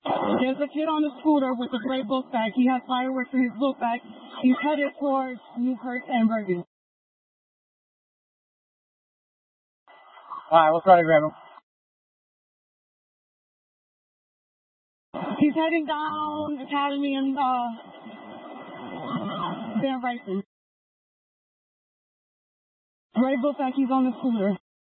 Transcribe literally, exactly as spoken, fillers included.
There's a kid on the scooter with a gray book bag. He has fireworks in his book bag. He's headed towards Newport and Bergen. Alright, we'll try to grab him. He's heading down Academy and uh, Van Ryson. Gray book bag, he's on the scooter.